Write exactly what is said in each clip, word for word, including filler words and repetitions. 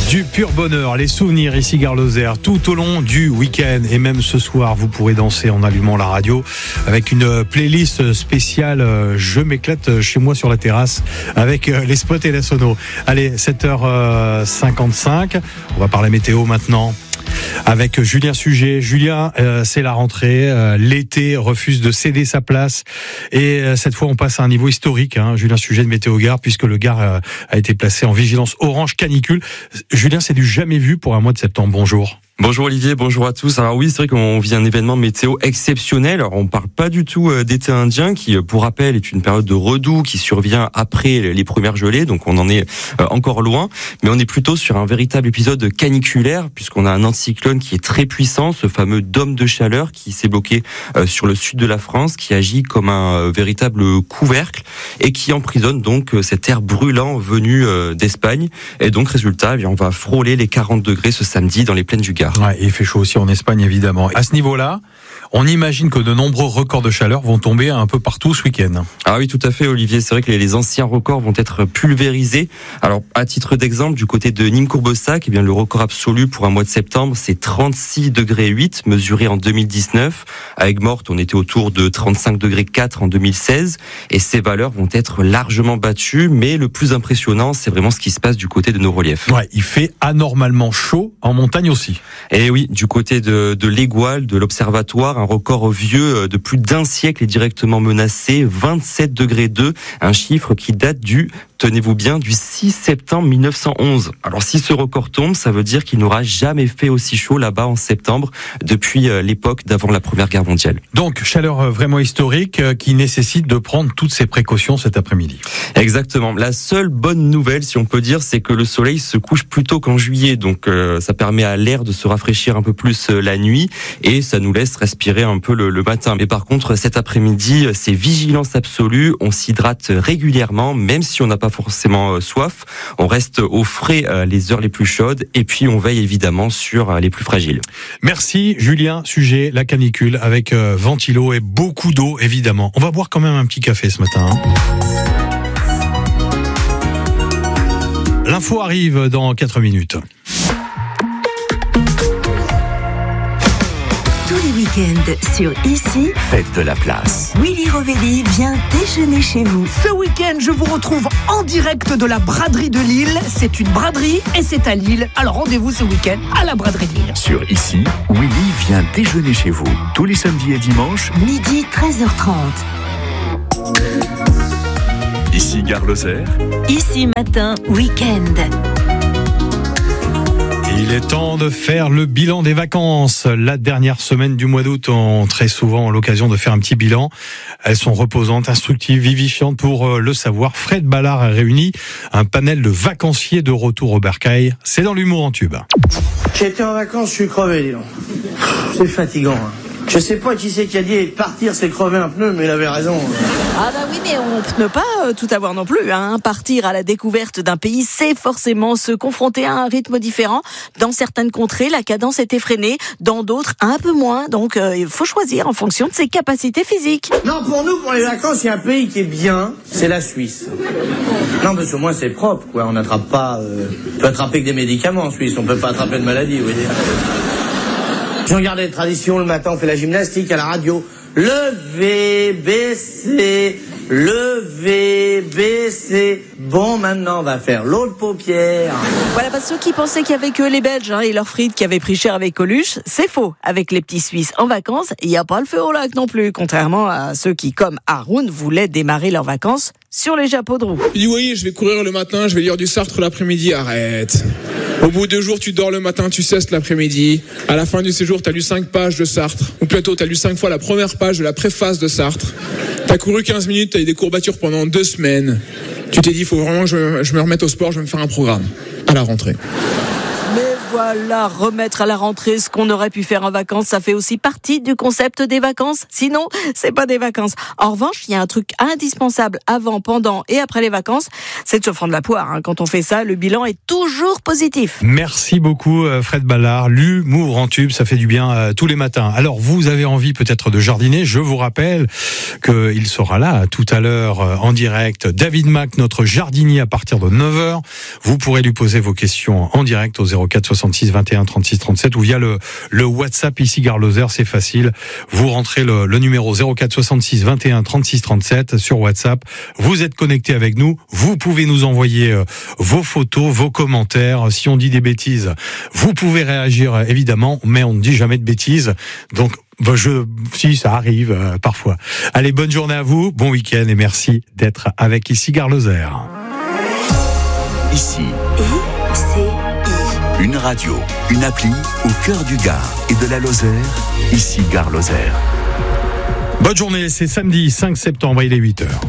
Du pur bonheur, les souvenirs ici Gare Lozère tout au long du week-end et même ce soir vous pourrez danser en allumant la radio avec une playlist spéciale Je m'éclate chez moi sur la terrasse avec les spots et la sono. Allez, sept heures cinquante-cinq, on va parler météo maintenant avec Julien Suget. Julien, euh, c'est la rentrée, euh, l'été refuse de céder sa place et euh, cette fois on passe à un niveau historique, hein, Julien Suget de Météo Gare, puisque le Gard euh, a été placé en vigilance orange canicule. Julien, c'est du jamais vu pour un mois de septembre. Bonjour. Bonjour Olivier, bonjour à tous. Alors oui, c'est vrai qu'on vit un événement météo exceptionnel. Alors on parle pas du tout d'été indien qui, pour rappel, est une période de redoux qui survient après les premières gelées, donc on en est encore loin. Mais on est plutôt sur un véritable épisode caniculaire puisqu'on a un anticyclone qui est très puissant, ce fameux dôme de chaleur qui s'est bloqué sur le sud de la France, qui agit comme un véritable couvercle et qui emprisonne donc cet air brûlant venu d'Espagne. Et donc résultat, eh bien, on va frôler les quarante degrés ce samedi dans les plaines du Gard. Ouais, il fait chaud aussi en Espagne évidemment. À ce niveau-là, on imagine que de nombreux records de chaleur vont tomber un peu partout ce week-end. Ah oui, tout à fait Olivier, c'est vrai que les anciens records vont être pulvérisés. Alors à titre d'exemple, du côté de Nîmes-Courbesac, eh bien le record absolu pour un mois de septembre, c'est trente-six degrés huit mesuré en deux mille dix-neuf. À Aigues-Mortes, on était autour de trente-cinq degrés quatre en deux mille seize et ces valeurs vont être largement battues, mais le plus impressionnant, c'est vraiment ce qui se passe du côté de nos reliefs. Ouais, il fait anormalement chaud en montagne aussi. Et oui, du côté de, de l'Égual, de l'Observatoire, un record vieux de plus d'un siècle est directement menacé, vingt-sept degrés deux, un chiffre qui date du, tenez-vous bien, du six septembre mille neuf cent onze. Alors si ce record tombe, ça veut dire qu'il n'aura jamais fait aussi chaud là-bas en septembre depuis l'époque d'avant la Première Guerre mondiale. Donc chaleur vraiment historique qui nécessite de prendre toutes ces précautions cet après-midi. Exactement. La seule bonne nouvelle, si on peut dire, c'est que le soleil se couche plus tôt qu'en juillet, donc euh, ça permet à l'air de se rafraîchir un peu plus la nuit et ça nous laisse respirer un peu le, le matin. Mais par contre, cet après-midi, c'est vigilance absolue. On s'hydrate régulièrement, même si on n'a pas forcément soif. On reste au frais les heures les plus chaudes et puis on veille évidemment sur les plus fragiles. Merci Julien Suget, la canicule avec euh, ventilo et beaucoup d'eau évidemment. On va boire quand même un petit café ce matin. Hein. L'info arrive dans quatre minutes. Tous les week-ends sur Ici, faites de la place. Willy Rovelli vient déjeuner chez vous. Ce week-end, je vous retrouve en direct de la braderie de Lille. C'est une braderie et c'est à Lille. Alors rendez-vous ce week-end à la braderie de Lille. Sur Ici, Willy vient déjeuner chez vous. Tous les samedis et dimanches, midi treize heures trente. Ici Gare Lozère. Ici matin, week-end. Il est temps de faire le bilan des vacances. La dernière semaine du mois d'août, on très souvent l'occasion de faire un petit bilan. Elles sont reposantes, instructives, vivifiantes pour le savoir. Fred Ballard a réuni un panel de vacanciers de retour au bercail. C'est dans l'humour en tube. J'ai été en vacances, je suis crevé, dis donc. C'est fatigant, hein. Je sais pas qui c'est qui a dit partir c'est crever un pneu, mais il avait raison. Ah bah oui, mais on ne peut pas euh, tout avoir non plus. Hein. Partir à la découverte d'un pays, c'est forcément se confronter à un rythme différent. Dans certaines contrées, la cadence est effrénée, dans d'autres, un peu moins. Donc euh, il faut choisir en fonction de ses capacités physiques. Non, pour nous, pour les vacances, il y a un pays qui est bien, c'est la Suisse. Non, parce qu'au moins c'est propre, quoi. On n'attrape pas... Euh... On peut attraper que des médicaments en Suisse, on peut pas attraper de maladie, vous voyez. Si on regarde les traditions, le matin on fait la gymnastique à la radio. Lever, baisser, lever, baisser. Bon, maintenant on va faire l'autre paupière. Voilà, bah, ceux qui pensaient qu'il y avait que les Belges hein, et leurs frites qui avaient pris cher avec Coluche, c'est faux. Avec les petits Suisses en vacances, il n'y a pas le feu au lac non plus, contrairement à ceux qui, comme Haroun, voulaient démarrer leurs vacances sur les chapeaux de roue. Il dit oui, je vais courir le matin, je vais lire du Sartre l'après-midi. Arrête. Au bout de deux jours, tu dors le matin, tu cesses l'après-midi. À la fin du séjour, t'as lu cinq pages de Sartre. Ou plutôt, t'as lu cinq fois la première page de la préface de Sartre. T'as couru quinze minutes, t'as eu des courbatures pendant deux semaines. Tu t'es dit, il faut vraiment que je, je me remette au sport, je vais me faire un programme. À la rentrée. Mais voilà, remettre à la rentrée ce qu'on aurait pu faire en vacances, ça fait aussi partie du concept des vacances. Sinon, c'est pas des vacances. En revanche, il y a un truc indispensable avant, pendant et après les vacances, c'est de se prendre la poire. Hein. Quand on fait ça, le bilan est toujours positif. Merci beaucoup Fred Ballard. L'humour en tube, ça fait du bien euh, tous les matins. Alors, vous avez envie peut-être de jardiner. Je vous rappelle qu'il sera là tout à l'heure euh, en direct. David Mac, notre jardinier, à partir de neuf heures. Vous pourrez lui poser vos questions en direct au zéro quatre soixante-six vingt et un trente-six trente-sept ou via le, le WhatsApp ici Gare Lozère. C'est facile. Vous rentrez le, le numéro zéro quatre soixante-six vingt et un trente-six trente-sept sur WhatsApp. Vous êtes connectés avec nous. Vous pouvez nous envoyer euh, vos photos, vos commentaires. Si on dit des bêtises, vous pouvez réagir évidemment, mais on ne dit jamais de bêtises. Donc, bah je, si ça arrive euh, parfois. Allez, bonne journée à vous, bon week-end et merci d'être avec ici Gare Lozère. Ici, I C I. une radio, une appli au cœur du Gard et de la Lozère. Ici Gare Lozère. Bonne journée, c'est samedi cinq septembre, il est huit heures.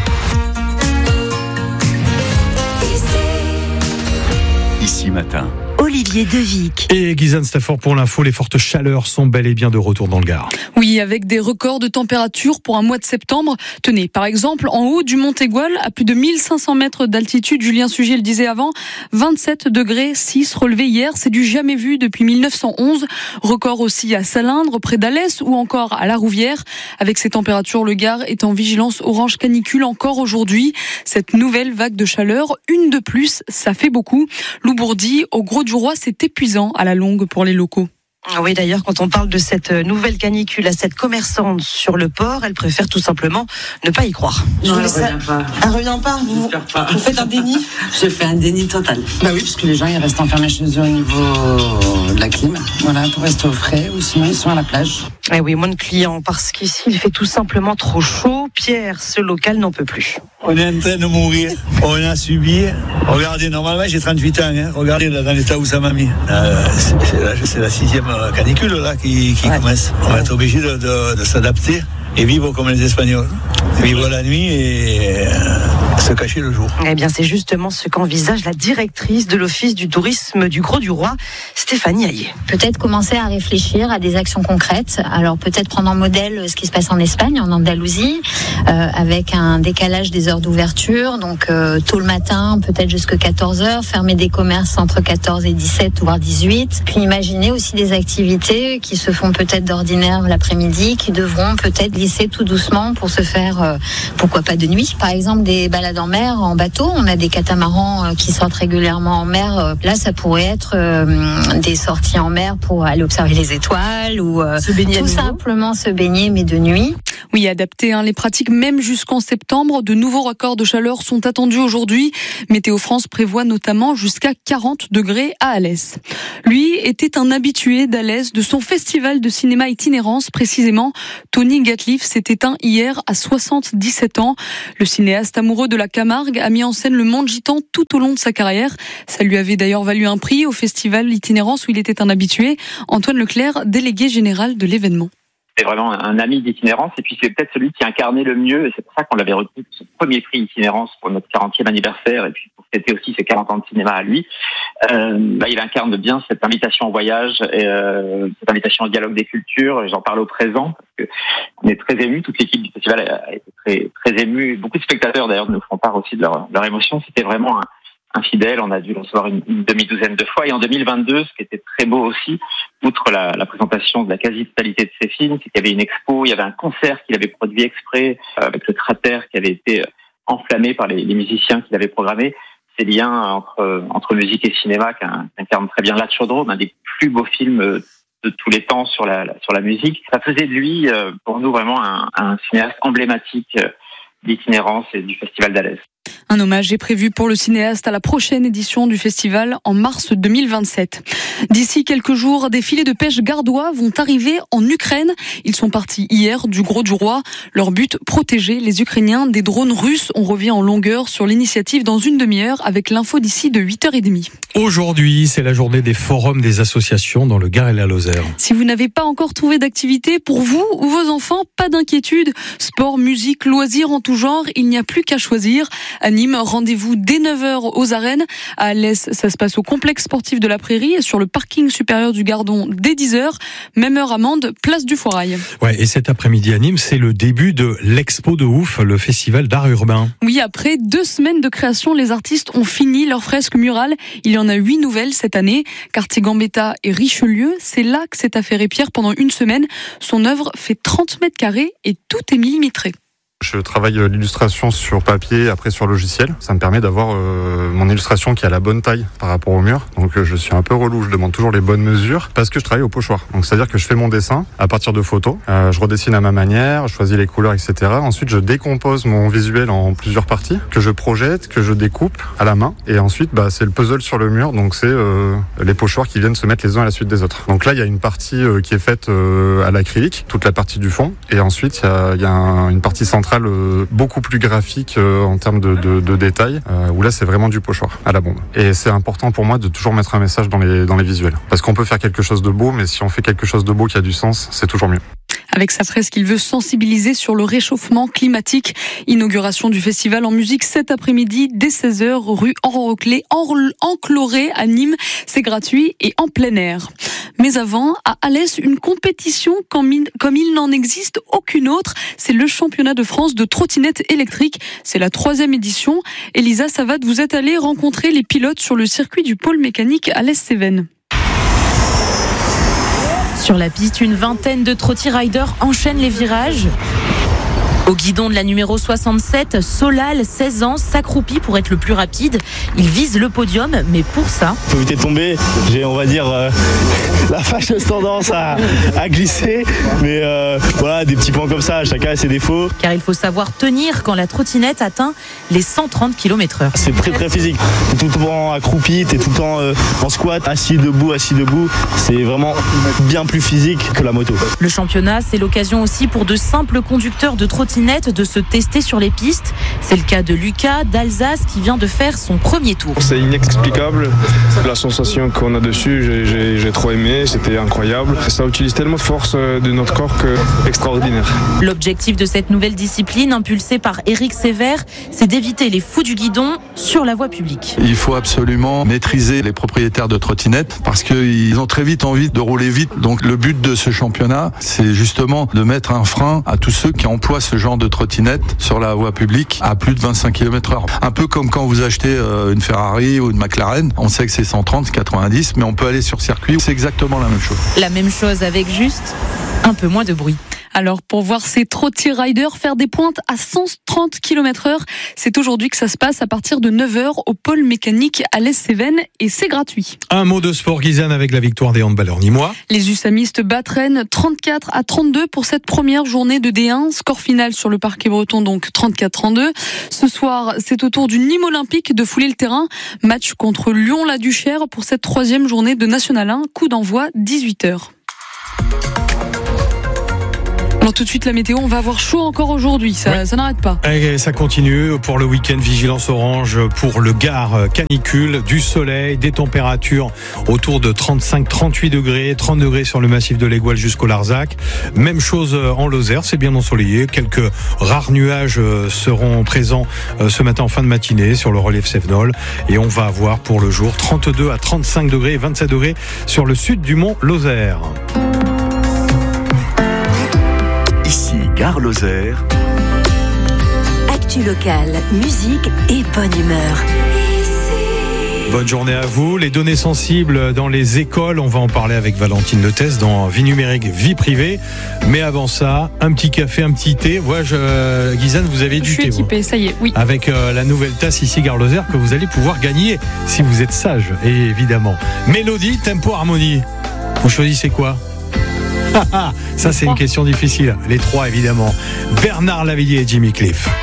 Ici matin. Olivier Devic. Et Guyzane Stafford pour l'info, les fortes chaleurs sont bel et bien de retour dans le Gard. Oui, avec des records de température pour un mois de septembre. Tenez, par exemple, en haut du Mont Égual, à plus de mille cinq cents mètres d'altitude, Julien Sugier le disait avant, vingt-sept degrés six relevés hier, c'est du jamais vu depuis mille neuf cent onze. Record aussi à Salindre, près d'Alès ou encore à La Rouvière. Avec ces températures, le Gard est en vigilance orange canicule encore aujourd'hui. Cette nouvelle vague de chaleur, une de plus, ça fait beaucoup. Loubourdi, au Gros du Roi, c'est épuisant à la longue pour les locaux. Oui, d'ailleurs, quand on parle de cette nouvelle canicule à cette commerçante sur le port, elle préfère tout simplement ne pas y croire. Non, elle revient pas. Elle revient pas. Vous, pas. Vous faites un déni? Je fais un déni total. Bah oui, parce que les gens, ils restent enfermés chez eux au niveau de la clim. Voilà, pour rester au frais, ou sinon ils sont à la plage. Eh oui, moins de clients, parce qu'ici, il fait tout simplement trop chaud. Pierre, ce local n'en peut plus. On est en train de mourir. On a subi. Regardez, normalement, j'ai trente-huit ans. Hein. Regardez là, dans l'état où ça m'a mis. Euh, c'est, c'est, la, c'est la sixième canicule là, qui, qui ouais. commence. On va être obligé de, de, de s'adapter et vivre comme les Espagnols. Vivre la nuit et euh, se cacher le jour. Eh bien, c'est justement ce qu'envisage la directrice de l'Office du tourisme du Gros du Roi, Stéphanie Hayet. Peut-être commencer à réfléchir à des actions concrètes. Alors peut-être prendre en modèle ce qui se passe en Espagne, en Andalousie, euh, avec un décalage des heures d'ouverture. Donc euh, tôt le matin, peut-être jusqu'à quatorze heures, fermer des commerces entre quatorze et dix-sept, voire dix-huit. Puis imaginer aussi des activités qui se font peut-être d'ordinaire l'après-midi, qui devront peut-être glisser tout doucement pour se faire, euh, pourquoi pas de nuit. Par exemple, des balades en mer, en bateau. On a des catamarans euh, qui sortent régulièrement en mer. Là, ça pourrait être euh, des sorties en mer pour aller observer les étoiles ou euh, se baigner tout simplement se baigner, mais de nuit. Oui, adapter hein, les pratiques même jusqu'en septembre. De nouveaux records de chaleur sont attendus aujourd'hui. Météo France prévoit notamment jusqu'à quarante degrés à Alès. Lui était un habitué d'Alès, de son festival de cinéma itinérance précisément. Tony Gatliff s'est éteint hier à soixante-dix-sept ans. Le cinéaste amoureux de la Camargue a mis en scène le monde gitan tout au long de sa carrière. Ça lui avait d'ailleurs valu un prix au festival itinérance où il était un habitué. Antoine Leclerc, délégué général de l'événement. C'est vraiment un ami d'itinérance et puis c'est peut-être celui qui incarnait le mieux et c'est pour ça qu'on l'avait retenu pour ce premier prix itinérance pour notre quarantième anniversaire et puis pour fêter aussi ses quarante ans de cinéma à lui. Euh, bah, il incarne bien cette invitation au voyage et euh, cette invitation au dialogue des cultures. J'en parle au présent parce que on est très émus. Toute l'équipe du festival a été très très émue. Beaucoup de spectateurs d'ailleurs nous font part aussi de leur, leur émotion. C'était vraiment un infidèle, on a dû le recevoir une, une demi-douzaine de fois. Et en deux mille vingt-deux, ce qui était très beau aussi, outre la, la présentation de la quasi-totalité de ses films, c'est qu'il y avait une expo, il y avait un concert qu'il avait produit exprès, euh, avec le cratère qui avait été enflammé par les, les musiciens qu'il avait programmés. Ces liens entre, entre musique et cinéma qu'incarne très bien L'Achodrome, un des plus beaux films de tous les temps sur la, sur la musique. Ça faisait de lui, pour nous, vraiment un, un cinéaste emblématique d'itinérance et du Festival d'Alès. Un hommage est prévu pour le cinéaste à la prochaine édition du festival en mars deux mille vingt-sept. D'ici quelques jours, des filets de pêche gardois vont arriver en Ukraine. Ils sont partis hier du Gros du Roi. Leur but, protéger les Ukrainiens des drones russes. On revient en longueur sur l'initiative dans une demi-heure avec l'info d'ici de huit heures trente. Aujourd'hui, c'est la journée des forums des associations dans le Gard et la Lozère. Si vous n'avez pas encore trouvé d'activité pour vous ou vos enfants, pas d'inquiétude. Sport, musique, loisirs en tout genre, il n'y a plus qu'à choisir. À Nîmes, rendez-vous dès neuf heures aux arènes. À Alès, ça se passe au complexe sportif de la Prairie et sur le parking supérieur du Gardon dès dix heures. Même heure à Mende, place du Foirail. Ouais, et cet après-midi à Nîmes, c'est le début de l'Expo de Ouf, le festival d'art urbain. Oui, après deux semaines de création, les artistes ont fini leur fresque murale. Il y en a huit nouvelles cette année. Quartier Gambetta et Richelieu, c'est là que s'est affairé Pierre pendant une semaine. Son œuvre fait trente mètres carrés et tout est millimétré. Je travaille l'illustration sur papier, après sur logiciel. Ça me permet d'avoir euh, mon illustration qui a la bonne taille par rapport au mur. Donc euh, je suis un peu relou, je demande toujours les bonnes mesures parce que je travaille au pochoir. Donc c'est-à-dire que je fais mon dessin à partir de photos. Euh, je redessine à ma manière, je choisis les couleurs, et cetera. Ensuite, je décompose mon visuel en plusieurs parties que je projette, que je découpe à la main. Et ensuite, bah, c'est le puzzle sur le mur. Donc c'est euh, les pochoirs qui viennent se mettre les uns à la suite des autres. Donc là, il y a une partie euh, qui est faite euh, à l'acrylique, toute la partie du fond. Et ensuite, il y a, y a un, une partie centrale beaucoup plus graphique en termes de, de, de détails, où là c'est vraiment du pochoir à la bombe. Et c'est important pour moi de toujours mettre un message dans les, dans les visuels. Parce qu'on peut faire quelque chose de beau, mais si on fait quelque chose de beau qui a du sens, c'est toujours mieux. Avec sa fresque, il veut sensibiliser sur le réchauffement climatique. Inauguration du festival en musique cet après-midi dès seize heures, rue Henri Encloré à Nîmes. C'est gratuit et en plein air. Mais avant, à Alès, une compétition comme il n'en existe aucune autre. C'est le championnat de France de trottinettes électriques. C'est la troisième édition. Elisa Savate, vous êtes allée rencontrer les pilotes sur le circuit du pôle mécanique Alès-Cévennes. Sur la piste, une vingtaine de trotty riders enchaînent les virages. Au guidon de la numéro soixante-sept, Solal, seize ans, s'accroupit pour être le plus rapide. Il vise le podium, mais pour ça... Il faut éviter de tomber. J'ai, on va dire, euh, la fâcheuse tendance à, à glisser. Mais euh, voilà, des petits points comme ça, chacun a ses défauts. Car il faut savoir tenir quand la trottinette atteint les cent trente kilomètres heure. C'est très très physique. T'es tout le temps accroupi, t'es tout le temps euh, en squat, assis debout, assis debout. C'est vraiment bien plus physique que la moto. Le championnat, c'est l'occasion aussi pour de simples conducteurs de trottinette de se tester sur les pistes. C'est le cas de Lucas d'Alsace qui vient de faire son premier tour. C'est inexplicable, la sensation qu'on a dessus, j'ai, j'ai, j'ai trop aimé, c'était incroyable. Ça utilise tellement de force de notre corps que extraordinaire. L'objectif de cette nouvelle discipline, impulsée par Éric Sévère, c'est d'éviter les fous du guidon sur la voie publique. Il faut absolument maîtriser les propriétaires de trottinettes parce qu'ils ont très vite envie de rouler vite. Donc le but de ce championnat, c'est justement de mettre un frein à tous ceux qui emploient ce genre de trottinette sur la voie publique à plus de vingt-cinq kilomètres heure. Un peu comme quand vous achetez une Ferrari ou une McLaren, on sait que c'est cent trente, quatre-vingt-dix, mais on peut aller sur circuit, c'est exactement la même chose. La même chose avec juste un peu moins de bruit. Alors, pour voir ces trotty riders faire des pointes à cent trente kilomètres heure, c'est aujourd'hui que ça se passe à partir de neuf heures au pôle mécanique Alès-Cévennes et c'est gratuit. Un mot de sport, Guyzane, avec la victoire des handballeurs nîmois. Les Usamistes battent Rennes trente-quatre à trente-deux pour cette première journée de D un. Score final sur le parquet breton, donc trente-quatre trente-deux. Ce soir, c'est au tour du Nîmes Olympique de fouler le terrain. Match contre Lyon-la-Duchère pour cette troisième journée de National un. Coup d'envoi dix-huit heures. Alors tout de suite la météo, on va avoir chaud encore aujourd'hui, ça, ouais. ça n'arrête pas. Et ça continue pour le week-end, vigilance orange pour le Gard, canicule, du soleil, des températures autour de trente-cinq trente-huit degrés, trente degrés sur le massif de l'Aiguille jusqu'au Larzac. Même chose en Lozère, c'est bien ensoleillé, quelques rares nuages seront présents ce matin en fin de matinée sur le relief Cévenol et on va avoir pour le jour trente-deux à trente-cinq degrés et vingt-sept degrés sur le sud du mont Lozère. Ici, Gare Lozère. Actu locale, musique et bonne humeur. Bonne journée à vous. Les données sensibles dans les écoles, on va en parler avec Valentine Lethès dans Vie numérique, vie privée. Mais avant ça, un petit café, un petit thé. Voilà, je... Guyzane, vous avez du thé. Je suis équipée, ça y est, oui. Avec euh, la nouvelle tasse ici, Gare Lozère, que vous allez pouvoir gagner si vous êtes sage, et évidemment. Mélodie, tempo, harmonie. Vous choisissez quoi ? Ça, c'est une question difficile. Les trois, évidemment. Bernard Lavilliers et Jimmy Cliff.